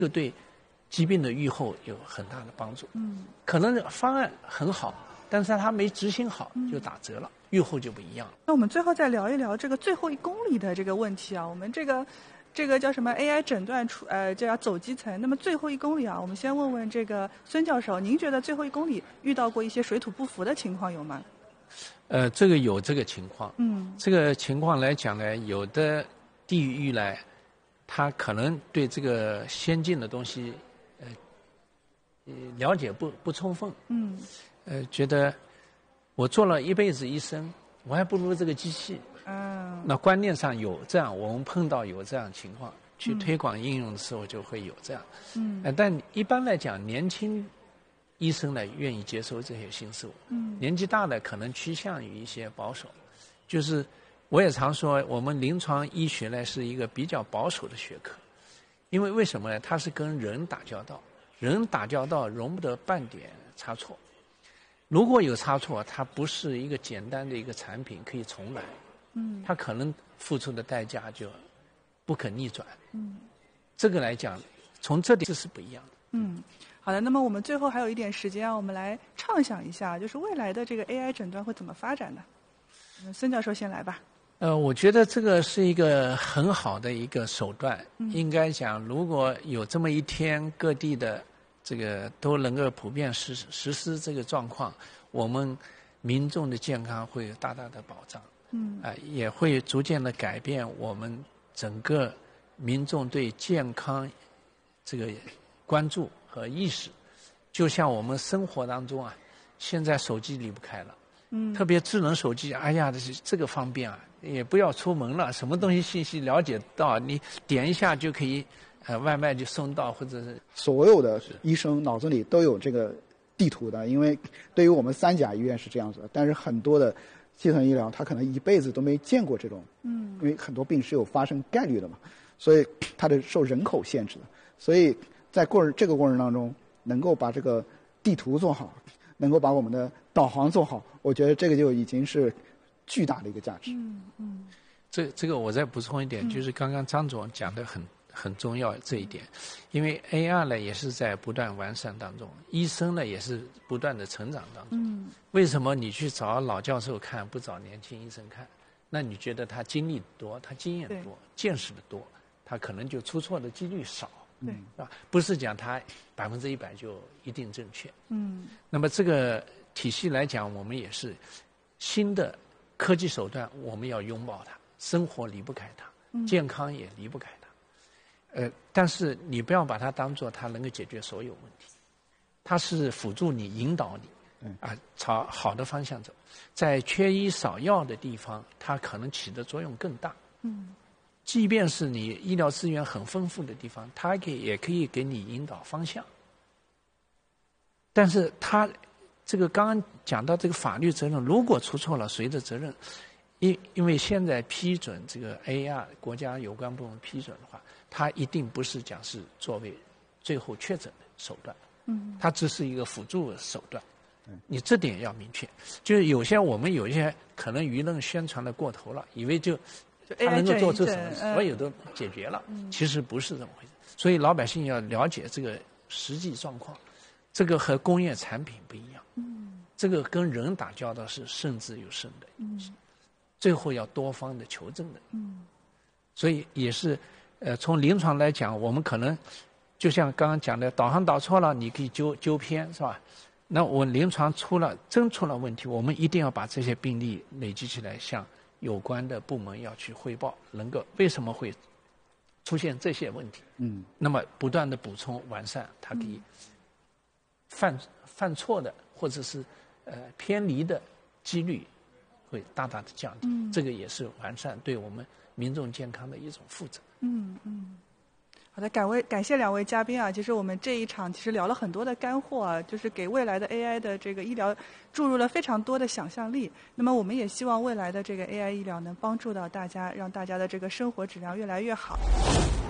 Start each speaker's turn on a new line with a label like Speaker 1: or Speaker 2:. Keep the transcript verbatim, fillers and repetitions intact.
Speaker 1: 这对疾病的预后有很大的帮助。
Speaker 2: 嗯，
Speaker 1: 可能方案很好，但是他没执行好就打折了，
Speaker 2: 嗯、
Speaker 1: 预后就不一样了。
Speaker 2: 那我们最后再聊一聊这个最后一公里的这个问题啊，我们这个这个叫什么 A I 诊断出呃就要走基层。那么最后一公里啊，我们先问问这个孙教授，您觉得最后一公里遇到过一些水土不服的情况有吗？
Speaker 1: 呃，这个有这个情况。
Speaker 2: 嗯，
Speaker 1: 这个情况来讲呢，有的地域呢，他可能对这个先进的东西，呃，了解不不充分。
Speaker 2: 嗯，
Speaker 1: 呃，觉得我做了一辈子医生，我还不如这个机器。
Speaker 2: 嗯，
Speaker 1: 那观念上有这样，我们碰到有这样情况，去推广应用的时候就会有这样。
Speaker 2: 嗯，
Speaker 1: 呃，但一般来讲，年轻医生呢愿意接受这些新事物。
Speaker 2: 嗯，
Speaker 1: 年纪大的可能趋向于一些保守。就是我也常说，我们临床医学呢是一个比较保守的学科，因为为什么呢？它是跟人打交道，人打交道容不得半点差错。如果有差错，它不是一个简单的一个产品可以重来。
Speaker 2: 嗯，
Speaker 1: 它可能付出的代价就不可逆转。
Speaker 2: 嗯，
Speaker 1: 这个来讲，从这点这是不一样的。
Speaker 2: 嗯，好的。那么我们最后还有一点时间啊，我们来畅想一下，就是未来的这个 A I 诊断会怎么发展呢？孙教授先来吧。
Speaker 1: 呃，我觉得这个是一个很好的一个手段。
Speaker 2: 嗯、
Speaker 1: 应该讲，如果有这么一天，各地的这个都能够普遍实实施这个状况，我们民众的健康会有大大的保障。
Speaker 2: 嗯，
Speaker 1: 啊、呃，也会逐渐的改变我们整个民众对健康这个关注和意识。就像我们生活当中啊，现在手机离不开了，
Speaker 2: 嗯，
Speaker 1: 特别智能手机，哎呀，这这个方便啊，也不要出门了，什么东西信息了解到，你点一下就可以，呃，外卖就送到，或者是
Speaker 3: 所有的医生脑子里都有这个地图的，因为对于我们三甲医院是这样子的，但是很多的基层医疗，他可能一辈子都没见过这种，
Speaker 2: 嗯，
Speaker 3: 因为很多病是有发生概率的嘛，所以它的受人口限制的，所以在过这个过程当中，能够把这个地图做好，能够把我们的导航做好，我觉得这个就已经是巨大的一个价值。
Speaker 2: 嗯嗯，
Speaker 1: 这这个我再补充一点，
Speaker 2: 嗯、
Speaker 1: 就是刚刚张总讲的很很重要这一点，因为 A R 呢也是在不断完善当中，医生呢也是不断的成长当中。
Speaker 2: 嗯，
Speaker 1: 为什么你去找老教授看，不找年轻医生看？那你觉得他经历多，他经验多，见识的多，他可能就出错的几率少。
Speaker 2: 对，
Speaker 1: 啊，不是讲他百分之一百就一定正确。
Speaker 2: 嗯，
Speaker 1: 那么这个体系来讲，我们也是新的科技手段，我们要拥抱它，生活离不开它，
Speaker 2: 嗯、
Speaker 1: 健康也离不开它。呃，但是你不要把它当做它能够解决所有问题，它是辅助你、引导你，啊，朝好的方向走。在缺医少药的地方，它可能起的作用更大。
Speaker 2: 嗯。
Speaker 1: 即便是你医疗资源很丰富的地方，它可以也可以给你引导方向。但是它这个刚刚讲到这个法律责任，如果出错了，谁的责任？因因为现在批准这个 A R 国家有关部门批准的话，它一定不是讲是作为最后确诊的手段，
Speaker 2: 嗯，
Speaker 1: 它只是一个辅助手段。你这点要明确。就是有些我们有一些可能舆论宣传的过头了，以为就。他能够做出什么，所有都解决了，其实不是这么回事。所以老百姓要了解这个实际状况，这个和工业产品不一样。
Speaker 2: 嗯，
Speaker 1: 这个跟人打交道是慎之又慎的，嗯，最后要多方的求证的。
Speaker 2: 嗯，
Speaker 1: 所以也是，呃，从临床来讲，我们可能就像刚刚讲的，导航导错了，你可以纠纠偏，是吧？那我临床出了真出了问题，我们一定要把这些病例累积起来，向有关的部门要去汇报，能够为什么会出现这些问题？
Speaker 3: 嗯，
Speaker 1: 那么不断的补充完善，它可以犯犯错的或者是呃偏离的几率会大大的降低。
Speaker 2: 嗯，
Speaker 1: 这个也是完善对我们民众健康的一种负责。
Speaker 2: 嗯嗯。好的，感位感谢两位嘉宾啊！其实我们这一场其实聊了很多的干货啊，就是给未来的 A I 的这个医疗注入了非常多的想象力。那么我们也希望未来的这个 A I 医疗能帮助到大家，让大家的这个生活质量越来越好。